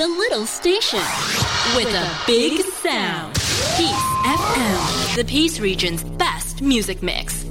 the little station with a big sound. Peace FM, the Peace region's best music mix.